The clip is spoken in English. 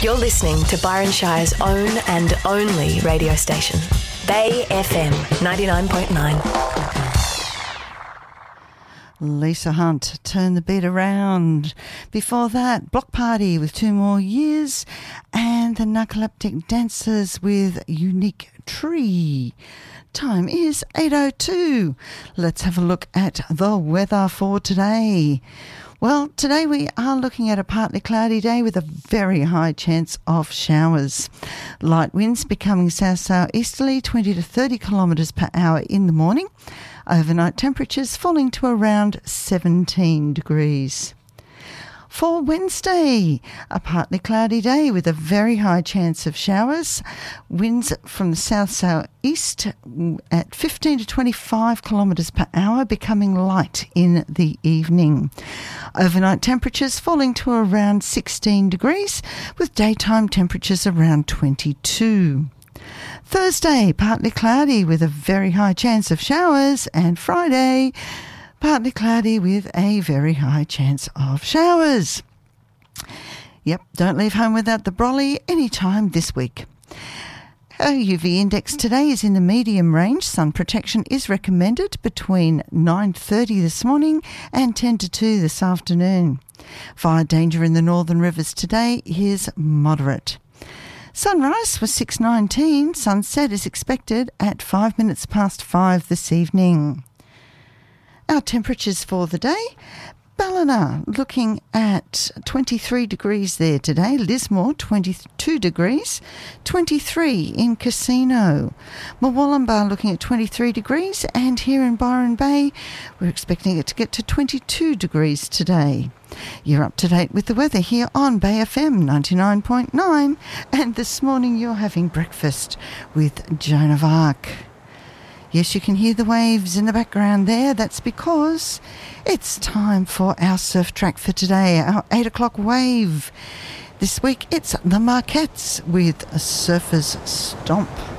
You're listening to Byron Shire's own and only radio station, Bay FM 99.9. Lisa Hunt, Turn the Beat Around. Before that, Block Party with 2 More Years, and the Narcoleptic Dancers with Unique Tree. Time is 8:02. Let's have a look at the weather for today. Well, today we are looking at a partly cloudy day with a very high chance of showers. Light winds becoming south-southeasterly, 20 to 30 kilometres per hour in the morning. Overnight temperatures falling to around 17 degrees. For Wednesday, a partly cloudy day with a very high chance of showers. Winds from the south-southeast at 15 to 25 kilometres per hour, becoming light in the evening. Overnight temperatures falling to around 16 degrees, with daytime temperatures around 22. Thursday, partly cloudy with a very high chance of showers, and Friday, partly cloudy with a very high chance of showers. Yep, don't leave home without the brolly anytime this week. Our UV index today is in the medium range. Sun protection is recommended between 9:30 this morning and 10 to 2 this afternoon. Fire danger in the northern rivers today is moderate. Sunrise was 6:19. Sunset is expected at 5 minutes past 5 this evening. Our temperatures for the day: Ballina looking at 23 degrees there today, Lismore 22 degrees, 23 in Casino. Murwillumbah looking at 23 degrees, and here in Byron Bay we're expecting it to get to 22 degrees today. You're up to date with the weather here on Bay FM 99.9, and this morning you're having breakfast with Joan of Arc. Yes, you can hear the waves in the background there. That's because it's time for our surf track for today, our 8 o'clock wave. This week it's the Marquettes with a Surfer's Stomp.